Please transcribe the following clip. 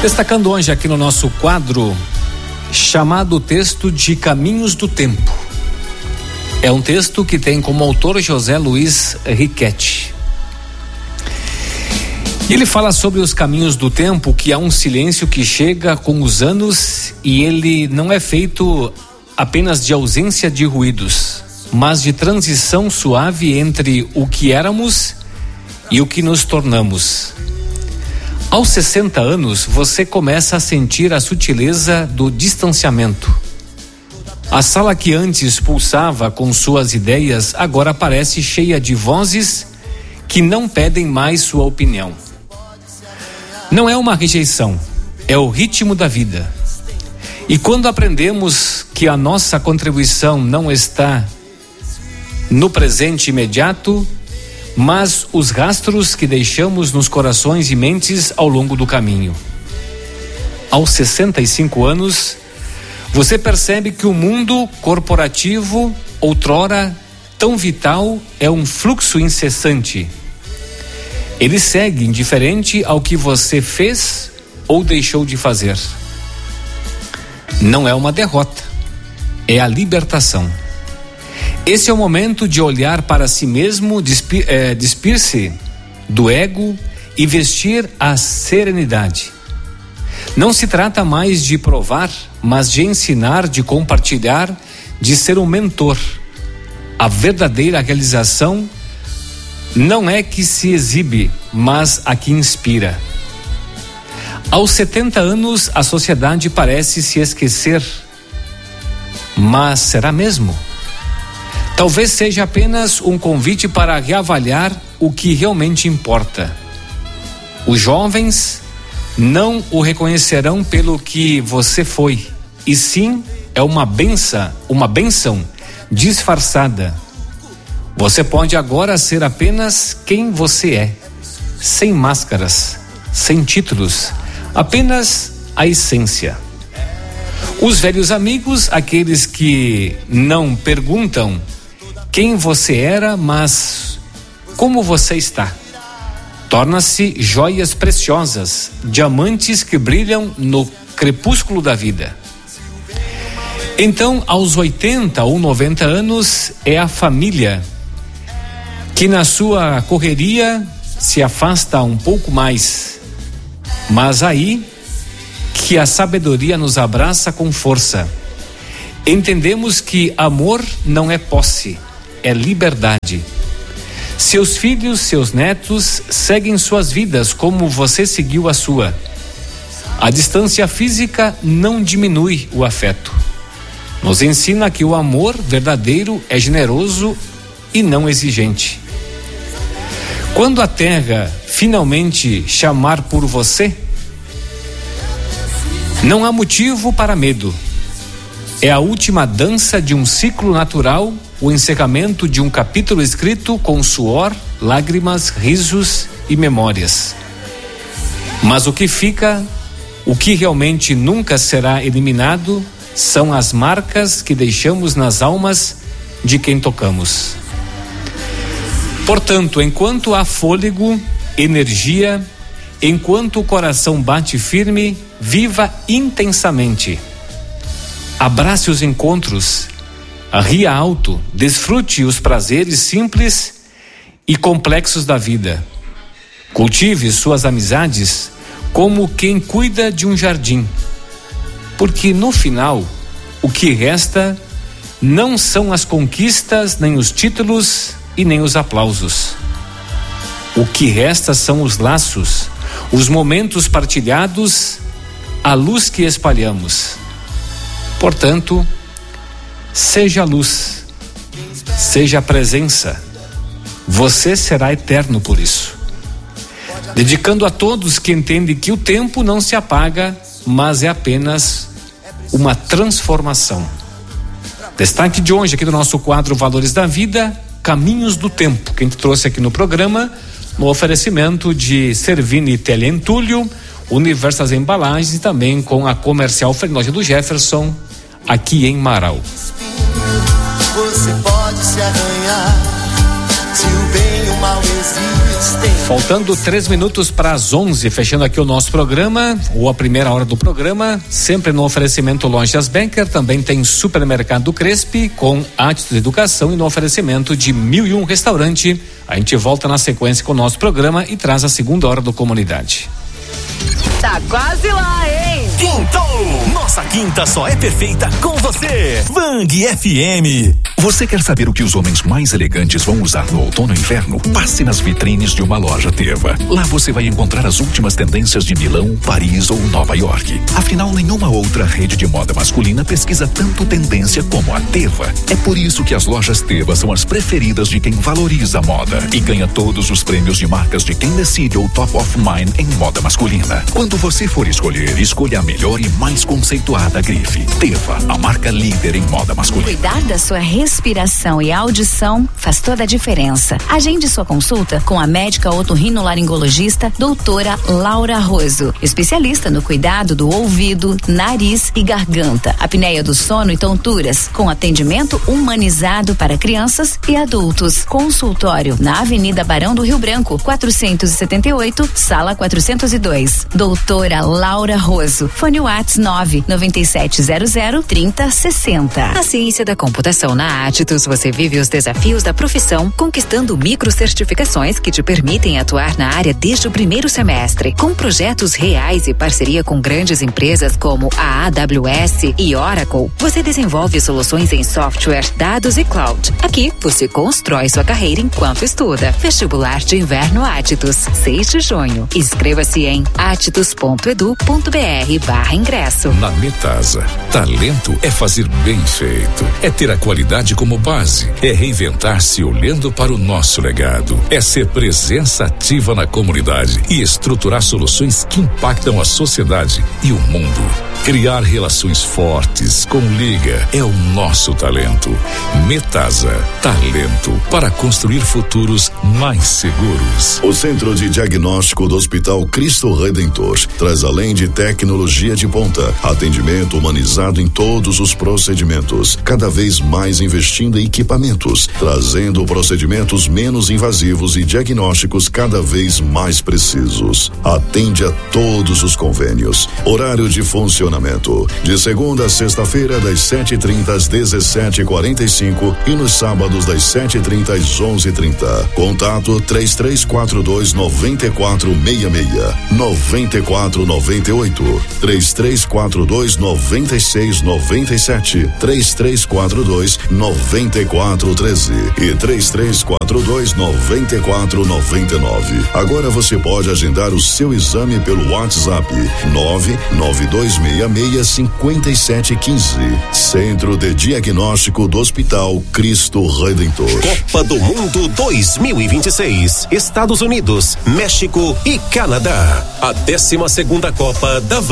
Destacando hoje aqui no nosso quadro, chamado texto de Caminhos do Tempo. É um texto que tem como autor José Luiz Riquetti. Ele fala sobre os caminhos do tempo, que há um silêncio que chega com os anos e ele não é feito apenas de ausência de ruídos, mas de transição suave entre o que éramos e o que nos tornamos. Aos 60 anos, você começa a sentir a sutileza do distanciamento. A sala que antes pulsava com suas ideias agora parece cheia de vozes que não pedem mais sua opinião. Não é uma rejeição, é o ritmo da vida. E quando aprendemos que a nossa contribuição não está no presente imediato, mas os rastros que deixamos nos corações e mentes ao longo do caminho. Aos 65 anos, você percebe que o mundo corporativo, outrora tão vital, é um fluxo incessante. Ele segue indiferente ao que você fez ou deixou de fazer. Não é uma derrota, é a libertação. Esse é o momento de olhar para si mesmo, despir-se do ego e vestir a serenidade. Não se trata mais de provar, mas de ensinar, de compartilhar, de ser um mentor. A verdadeira realização não é que se exibe, mas a que inspira. Aos 70 anos, a sociedade parece se esquecer. Mas será mesmo? Talvez seja apenas um convite para reavaliar o que realmente importa. Os jovens não o reconhecerão pelo que você foi, e sim é uma bênção disfarçada. Você pode agora ser apenas quem você é, sem máscaras, sem títulos, apenas a essência. Os velhos amigos, aqueles que não perguntam quem você era, mas como você está, torna-se joias preciosas, diamantes que brilham no crepúsculo da vida. Então, aos 80 ou 90 anos, é a família que na sua correria se afasta um pouco mais, mas aí que a sabedoria nos abraça com força. Entendemos que amor não é posse, é liberdade. Seus filhos, seus netos seguem suas vidas como você seguiu a sua. A distância física não diminui o afeto. Nos ensina que o amor verdadeiro é generoso e não exigente. Quando a terra finalmente chamar por você, não há motivo para medo. É a última dança de um ciclo natural, o encerramento de um capítulo escrito com suor, lágrimas, risos e memórias. Mas o que fica, o que realmente nunca será eliminado, são as marcas que deixamos nas almas de quem tocamos. Portanto, enquanto há fôlego, energia, enquanto o coração bate firme, viva intensamente. Abrace os encontros, ria alto, desfrute os prazeres simples e complexos da vida. Cultive suas amizades como quem cuida de um jardim, porque no final, o que resta não são as conquistas, nem os títulos e nem os aplausos. O que resta são os laços, os momentos partilhados, a luz que espalhamos. Portanto, seja a luz, seja a presença, você será eterno por isso. Dedicando a todos que entendem que o tempo não se apaga, mas é apenas uma transformação. Destaque de hoje aqui do nosso quadro Valores da Vida, Caminhos do Tempo, que a gente trouxe aqui no programa, no oferecimento de Servini Teleentulho, Universo das Embalagens e também com a Comercial Fernógia do Jefferson, aqui em Marau. Você pode se arranhar, se o bem e o mal existem. Faltando 3 minutos para as 11, fechando aqui o nosso programa, ou a primeira hora do programa, sempre no oferecimento Lojas Becker, também tem Supermercado Crespi com Atitude Educação e no oferecimento de 1001 Restaurante. A gente volta na sequência com o nosso programa e traz a segunda hora do Comunidade. Tá quase lá, hein? Quintou! Nossa quinta só é perfeita com você. Bang FM. Você quer saber o que os homens mais elegantes vão usar no outono e inverno? Passe nas vitrines de uma loja Teva. Lá você vai encontrar as últimas tendências de Milão, Paris ou Nova York. Afinal, nenhuma outra rede de moda masculina pesquisa tanto tendência como a Teva. É por isso que as lojas Teva são as preferidas de quem valoriza a moda e ganha todos os prêmios de marcas de quem decide o Top of Mind em moda masculina. Quando você for escolher, escolha a melhor e mais conceituada grife. Teva, a marca líder em moda masculina. Cuidar da sua respiração e audição faz toda a diferença. Agende sua consulta com a médica otorrinolaringologista doutora Laura Roso, especialista no cuidado do ouvido, nariz e garganta, apneia do sono e tonturas, com atendimento humanizado para crianças e adultos. Consultório na Avenida Barão do Rio Branco, 478, sala 402. Doutora Laura Roso. Fone Whats 997003060. Na ciência da computação na Atitus, você vive os desafios da profissão, conquistando microcertificações que te permitem atuar na área desde o primeiro semestre. Com projetos reais e parceria com grandes empresas como a AWS e Oracle, você desenvolve soluções em software, dados e cloud. Aqui, você constrói sua carreira enquanto estuda. Vestibular de Inverno Atitus, 6 de junho. Inscreva-se em atitus.edu.br/ingresso. Na Metasa, talento é fazer bem feito, é ter a qualidade como base, é reinventar-se olhando para o nosso legado, é ser presença ativa na comunidade e estruturar soluções que impactam a sociedade e o mundo. Criar relações fortes com Liga é o nosso talento. Metasa, talento para construir futuros mais seguros. O Centro de Diagnóstico do Hospital Cristo Redentor traz, além de tecnologia de ponta, atendimento humanizado em todos os procedimentos, cada vez mais investindo em equipamentos, trazendo procedimentos menos invasivos e diagnósticos cada vez mais precisos. Atende a todos os convênios. Horário de funcionamento de segunda a sexta-feira das 7h30 às 17h45 e nos sábados das 7h30 às 11h30. Contato 3342-9466, 9498, 3342-9697, 3342-9413 e 3342-9499. Agora você pode agendar o seu exame pelo WhatsApp 99266 5715. Centro de Diagnóstico do Hospital Cristo Redentor. Copa do Mundo 2026. Estados Unidos, México e Canadá. A 12ª Copa da